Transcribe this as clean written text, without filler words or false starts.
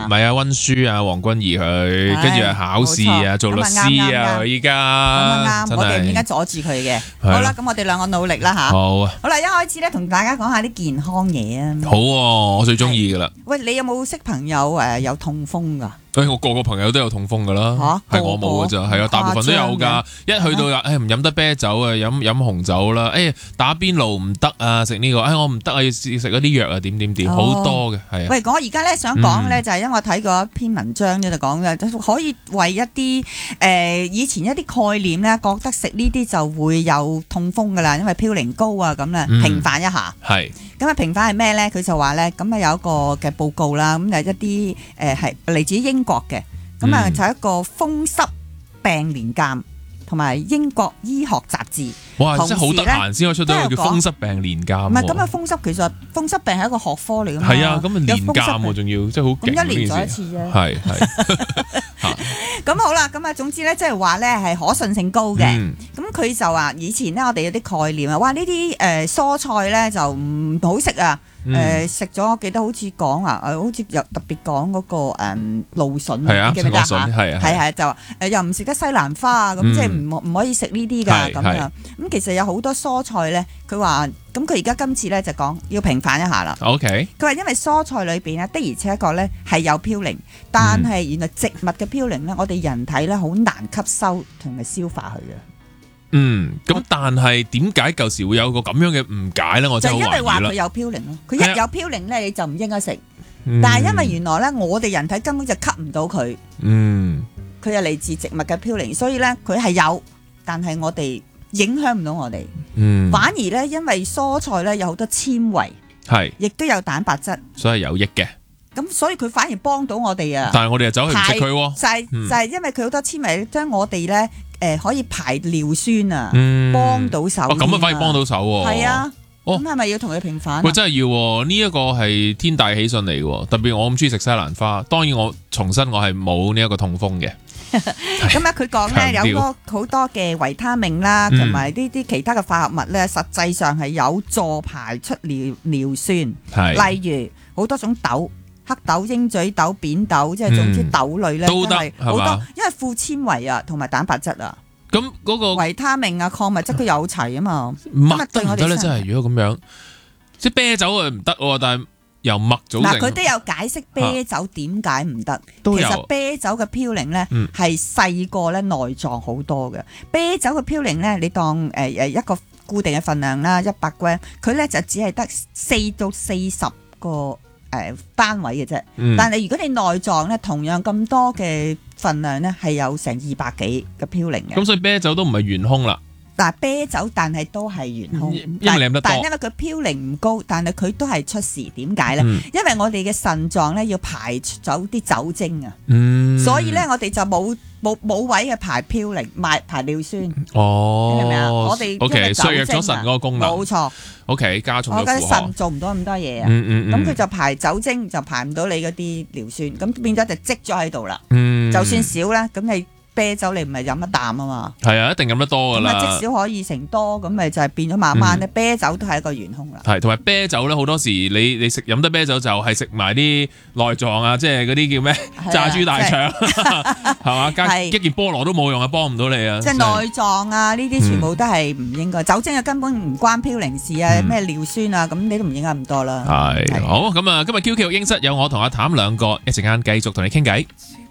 唔係啊，溫書啊，黃君怡佢，跟住係考試啊，做律師啊，依家啱，我哋唔應該阻住佢嘅。好啦，咁我哋兩個努力啦吓。 好啊。 好啦，一開始咧同大家講下啲健康嘢啊。 好喎，我最中意噶啦。 喂，你有冇識朋友有痛風噶？ 我個個朋友都有痛風噶啦，係我冇噶咋，係啊，大部分都有噶。一去到唔飲得啤酒啊，飲紅酒啦，打邊爐唔得啊，食呢個，我唔得啊，要食嗰啲藥啊，點，好多嘅，係啊。 喂，我而家咧想講咧，就係因為我睇過一篇文章咧，就講嘅可以為一啲以前一啲概念咧，覺得食呢啲就會有痛風噶啦，因為嘌呤高啊咁啦，平反一下。 係。 咁啊，平反係咩咧？佢就話咧，咁啊有一個嘅報告啦，咁就一啲係嚟自英國嘅，咁啊就一個風濕病年鑑同埋英國醫學雜誌。 哇！真係好得閒先可以出到一個叫風濕病年鑑。 唔係咁啊，風濕其實風濕病係一個學科嚟㗎嘛。 係啊，咁啊年鑑喎，仲要即係好勁。 咁一年做一次啫。 係。 咁好啦，咁啊總之咧，即係話咧係可信性高嘅。咁佢就話以前咧，我哋有啲概念啊，哇！呢啲蔬菜咧就唔好食啊。食咗，我記得好似講啊，好似又特別講嗰個蘆筍，記唔記得嚇？係就又唔食得西蘭花啊，咁即係唔可以食呢啲㗎咁樣。咁其實有好多蔬菜咧，佢話咁佢而家今次咧就講要平反一下啦。 OK， 佢話因為蔬菜裏邊咧的而且確咧係有嘌呤，但係原來植物嘅嘌呤咧，我哋人體咧好難吸收同埋消化佢嘅。 咁但係點解舊時會有個咁樣嘅誤解咧？我真係好懷疑啦。就因為話佢有嘌呤咯，佢一有嘌呤咧你就唔應該食。但係因為原來咧我哋人體根本就吸唔到佢。佢係嚟自植物嘅嘌呤，所以咧佢係有，但係我哋影響唔到我哋。反而咧因為蔬菜咧有好多纖維，係，亦都有蛋白質， 所以有益嘅。 咁所以佢反而幫到我哋啊。但係我哋又走去唔食佢喎。 就係因為佢好多纖維將我哋咧。可以排尿酸啊，幫到手。 咁啊，反而幫到手喎。 係啊，咁係咪要同佢平反？ 喂，真係要喎！呢一個係天大喜訊嚟嘅，特別我咁中意食西蘭花。當然我重申我係冇呢一個痛風嘅。 咁啊，佢講咧有好多嘅維他命啦，同埋呢啲其他嘅化合物咧，實際上係有助排出尿酸。例如好多種豆。黑豆、鷹嘴豆、扁豆，即係總之豆類咧，都係好多，因為富纖維啊，同埋蛋白質啊。 咁嗰個維他命啊、礦物質都有齊啊嘛。 麥得唔得咧？真係如果咁樣，即係啤酒啊唔得喎，但係由麥組成。 嗱，佢都有解釋啤酒點解唔得。其實啤酒嘅嘌呤咧係細過咧內臟好多嘅。啤酒嘅嘌呤咧，你當一個固定嘅份量啦，100 gram，佢咧就只係得4到40個。單位嘅啫，但係如果你內臟咧同樣咁多嘅份量咧，係有成200幾嘅嘌呤嘅。 咁所以啤酒都唔係元兇啦。 嗱，啤酒但係都係元兇， 但係因為佢嘌呤唔高，但係佢都係出事。點解咧？因為我哋嘅腎臟咧要排走啲酒精啊，所以咧我哋就冇位嘅排嘌呤、排尿酸。 哦， 你明唔明啊？我哋 OK削弱咗腎嗰個功能。 冇錯。 OK， 加重咗負荷。 我覺得腎做唔到咁多嘢啊。咁佢就排酒精就排唔到你嗰啲尿酸，咁變咗就積咗喺度啦。就算少啦，咁你啤酒你唔係飲一啖啊嘛。 係啊，一定飲得多噶啦。 咁積少可以成多，咁咪就係變咗慢慢咧。啤酒都係一個元兇啦。 係，同埋啤酒咧，好多時你食飲得啤酒就係食埋啲內臟啊，即係嗰啲叫咩炸豬大腸，係嘛？加一件菠蘿都冇用啊，幫唔到你啊。即係內臟啊，呢啲全部都係唔應該。酒精啊根本唔關嘌呤事啊，咩尿酸啊，咁你都唔應該咁多啦。 係好咁啊！今日 QQ 育嬰室有我同阿譚兩個，一陣間繼續同你傾偈。